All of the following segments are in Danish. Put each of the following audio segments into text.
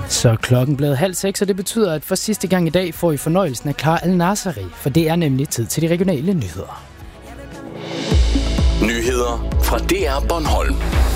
Så klokken blevet 5:30, og det betyder, at for sidste gang i dag får I fornøjelsen af Clara Al-Nasri, for det er nemlig tid til de regionale nyheder. Nyheder fra DR Bornholm.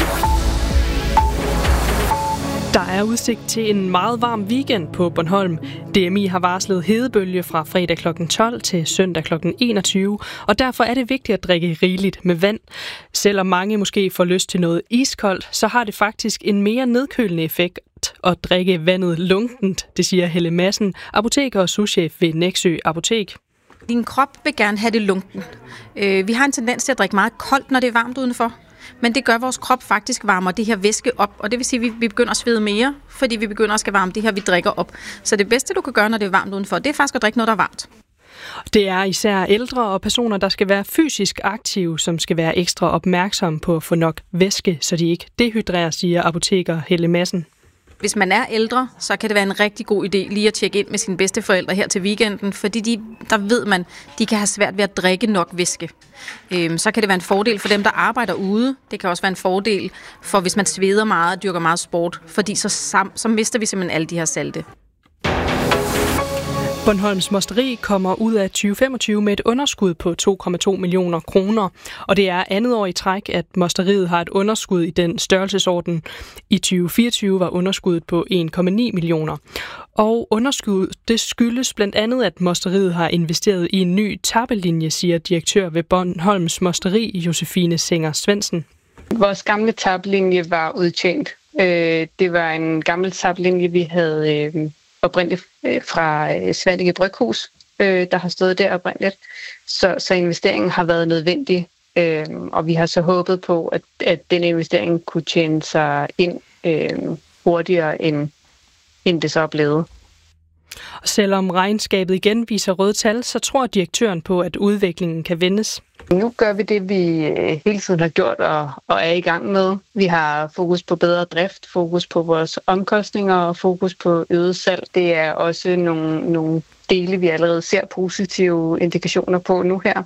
Der er udsigt til en meget varm weekend på Bornholm. DMI har varslet hedebølge fra fredag kl. 12 til søndag kl. 21, og derfor er det vigtigt at drikke rigeligt med vand. Selvom mange måske får lyst til noget iskoldt, så har det faktisk en mere nedkølende effekt at drikke vandet lunkent, det siger Helle Madsen, apoteker og souschef ved Nexø Apotek. Din krop vil gerne have det lunkent. Vi har en tendens til at drikke meget koldt, når det er varmt udenfor. Men det gør, at vores krop faktisk varmer det her væske op, og det vil sige, at vi begynder at svede mere, fordi vi begynder at skal varme det her, vi drikker op. Så det bedste, du kan gøre, når det er varmt udenfor, det er faktisk at drikke noget, der er varmt. Det er især ældre og personer, der skal være fysisk aktive, som skal være ekstra opmærksomme på at få nok væske, så de ikke dehydrerer, siger apoteker Helle Madsen. Hvis man er ældre, så kan det være en rigtig god idé lige at tjekke ind med sine bedsteforældre her til weekenden, fordi der ved man, de kan have svært ved at drikke nok væske. Så kan det være en fordel for dem, der arbejder ude. Det kan også være en fordel for, hvis man sveder meget og dyrker meget sport, fordi så mister vi simpelthen alle de her salte. Bornholms Mosteri kommer ud af 2025 med et underskud på 2,2 millioner kroner, og det er andet år i træk, at Mosteriet har et underskud i den størrelsesorden. I 2024 var underskuddet på 1,9 millioner. Og underskuddet, det skyldes blandt andet, at Mosteriet har investeret i en ny tappelinje, siger direktør ved Bornholms Mosteri, Josefine Senger Svendsen. Vores gamle tappelinje var udtjent. Det var en gammel tappelinje, vi havde oprindeligt fra Svanike Bryghus, der har stået der oprindeligt. Så investeringen har været nødvendig, og vi har så håbet på, at den investering kunne tjene sig ind hurtigere, end det så er blevet. Og selvom regnskabet igen viser røde tal, så tror direktøren på, at udviklingen kan vendes. Nu gør vi det, vi hele tiden har gjort og er i gang med. Vi har fokus på bedre drift, fokus på vores omkostninger og fokus på øget salg. Det er også nogle dele, vi allerede ser positive indikationer på nu her.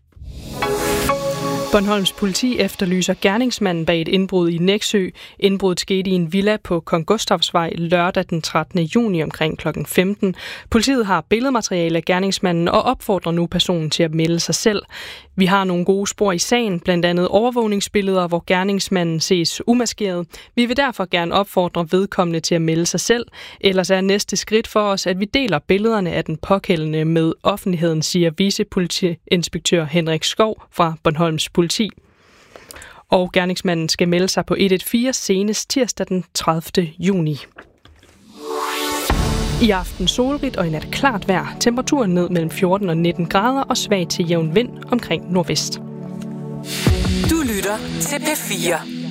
Bornholms politi efterlyser gerningsmanden bag et indbrud i Nexø. Indbruddet skete i en villa på Kong Gustavsvej lørdag den 13. juni omkring kl. 15. Politiet har billedmateriale af gerningsmanden og opfordrer nu personen til at melde sig selv. Vi har nogle gode spor i sagen, blandt andet overvågningsbilleder, hvor gerningsmanden ses umaskeret. Vi vil derfor gerne opfordre vedkommende til at melde sig selv. Ellers er næste skridt for os, at vi deler billederne af den pågældende med offentligheden, siger vicepolitiinspektør Henrik Skov fra Bornholms politi. Og gerningsmanden skal melde sig på 114 senest tirsdag den 30. juni. I aften solrigt og i nat klart vejr. Temperaturen ned mellem 14 og 19 grader og svag til jævn vind omkring nordvest. Du lytter til P4.